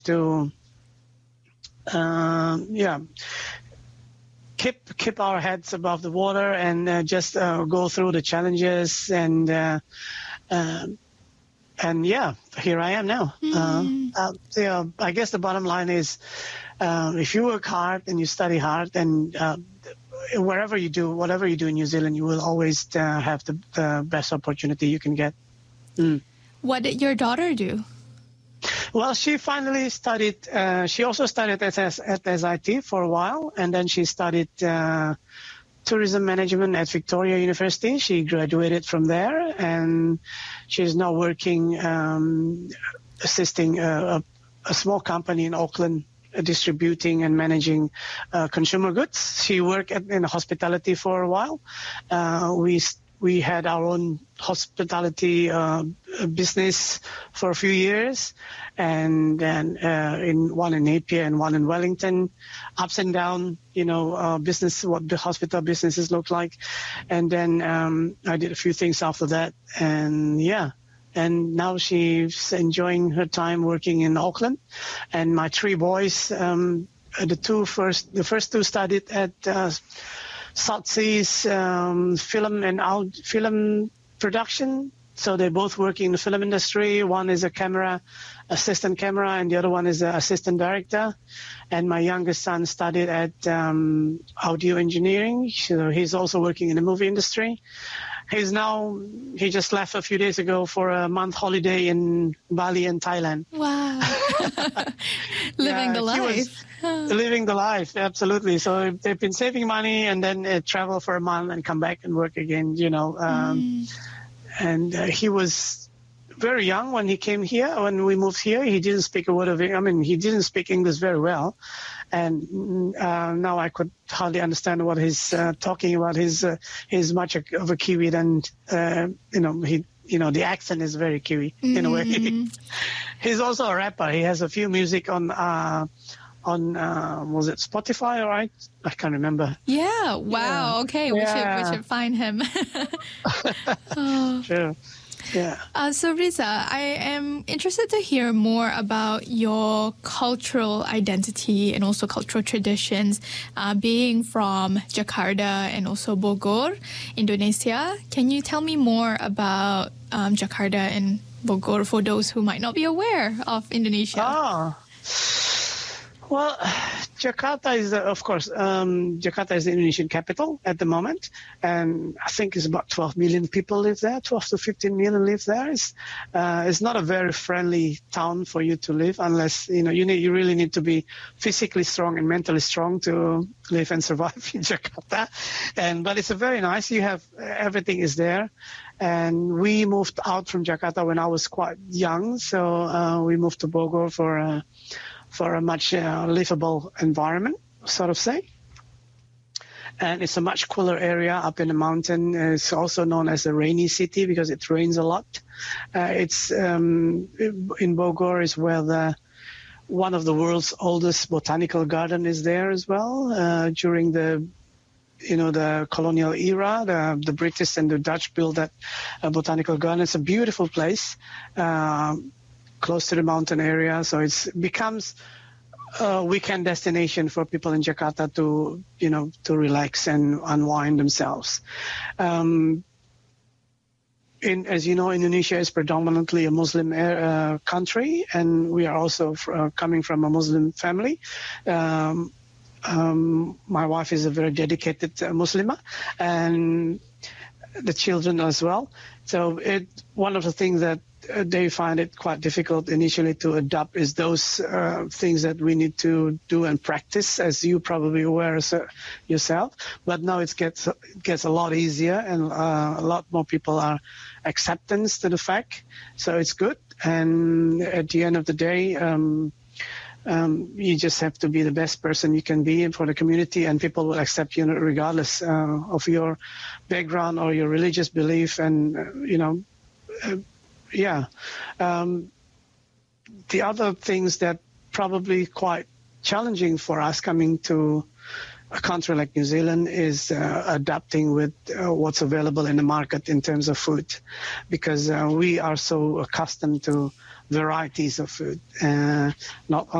to, yeah, keep our heads above the water and just go through the challenges and yeah, here I am now. Yeah, I guess the bottom line is, if you work hard and you study hard, then whatever you do in New Zealand, you will always have the best opportunity you can get. What did your daughter do? Well, she finally studied. She also studied at SIT for a while, and then she studied tourism management at Victoria University. She graduated from there, and she's now working, assisting a small company in Auckland, distributing and managing consumer goods. She worked in hospitality for a while. We had our own hospitality business for a few years, and then one in Napier and one in Wellington. Ups and down, business, what the hospital businesses look like. And then I did a few things after that, and yeah. And now she's enjoying her time working in Auckland. And my three boys, the first two studied at South Seas film production. So they both work in the film industry. One is a assistant camera, and the other one is an assistant director. And my youngest son studied at audio engineering. So he's also working in the movie industry. He just left a few days ago for a month holiday in Bali and Thailand. Wow. Living the life. Living the life, absolutely. So they've been saving money and then travel for a month and come back and work again, And he was very young when he came here. When we moved here, he didn't speak a word of it. I mean, he didn't speak English very well. And now I could hardly understand what he's talking about. He's much of a Kiwi than, the accent is very Kiwi in a way. He's also a rapper. He has a few music on was it Spotify, right? I can't remember. Yeah. Wow. Yeah. Okay. We should find him. Sure. Yeah. So Riza, I am interested to hear more about your cultural identity and also cultural traditions, being from Jakarta and also Bogor, Indonesia. Can you tell me more about Jakarta and Bogor for those who might not be aware of Indonesia? Well, Jakarta is, Jakarta is the Indonesian capital at the moment, and I think it's about 12 million people live there. 12 to 15 million live there. It's not a very friendly town for you to live unless you really need to be physically strong and mentally strong to live and survive in Jakarta. But it's a very nice. You have everything is there. And we moved out from Jakarta when I was quite young, so we moved to Bogor for a much livable environment, sort of say. And it's a much cooler area up in the mountain. It's also known as the rainy city because it rains a lot. It's in Bogor is where one of the world's oldest botanical garden is there as well. During the colonial era, the British and the Dutch built that botanical garden. It's a beautiful place. Close to the mountain area, so it becomes a weekend destination for people in Jakarta to relax and unwind themselves. As you know, Indonesia is predominantly a Muslim country, and we are also coming from a Muslim family. My wife is a very dedicated Muslimah, and the children as well. So one of the things that they find it quite difficult initially to adopt is those things that we need to do and practice, as you probably aware yourself. But now it gets a lot easier, and a lot more people are acceptance to the fact. So it's good. And at the end of the day, you just have to be the best person you can be for the community, and people will accept you regardless of your background or your religious belief. And the other things that probably quite challenging for us coming to a country like New Zealand is adapting with what's available in the market in terms of food, because we are so accustomed to varieties of food, not